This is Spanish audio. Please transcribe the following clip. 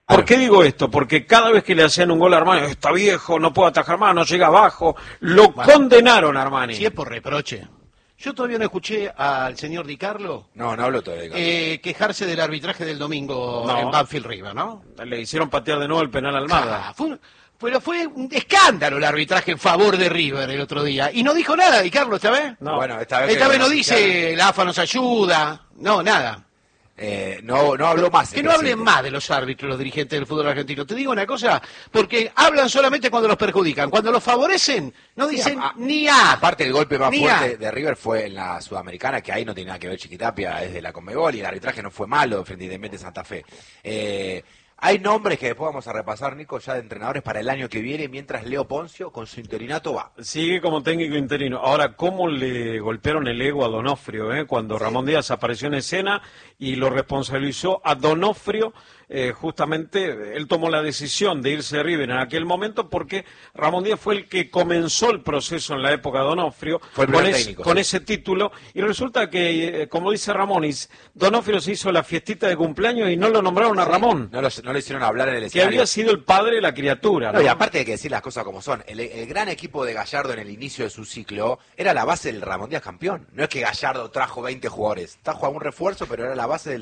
¿Por qué digo esto? Porque cada vez que le hacían un gol a Armani, está viejo, no puede atajar más, no llega abajo, lo condenaron a Armani. Si es por reproche. Yo todavía no escuché al señor Di Carlo No habló todavía de Carlo. quejarse del arbitraje del domingo en Banfield River, ¿no? Le hicieron patear de nuevo el penal a Almada. Pero fue un escándalo el arbitraje en favor de River el otro día. Y no dijo nada Di Carlo esta vez. No. Bueno, esta vez no dice la AFA nos ayuda. No, nada. No habló más. Que no hablen más de los árbitros, los dirigentes del fútbol argentino. Te digo una cosa, porque hablan solamente cuando los perjudican. Cuando los favorecen, no dicen ni A. Aparte, el golpe más fuerte de River fue en la Sudamericana, que ahí no tiene nada que ver Chiquitapia, es de la Conmebol, y el arbitraje no fue malo frente a Independiente Santa Fe. Hay nombres que después vamos a repasar, Nico, ya de entrenadores para el año que viene, mientras Leo Poncio con su interinato va. Sigue como técnico interino. Ahora, ¿cómo le golpearon el ego a Donofrio, cuando Ramón Díaz apareció en escena y lo responsabilizó a Donofrio? Justamente él tomó la decisión de irse de River en aquel momento porque Ramón Díaz fue el que comenzó el proceso en la época de Donofrio con ese título, y resulta que, como dice Ramonis, Donofrio se hizo la fiestita de cumpleaños y no lo nombraron a Ramón. No le hicieron hablar en el que escenario. había sido el padre de la criatura. No, y aparte hay que decir las cosas como son. El gran equipo de Gallardo en el inicio de su ciclo era la base del Ramón Díaz campeón. No es que Gallardo trajo 20 jugadores. Trajo algún refuerzo, pero era la base del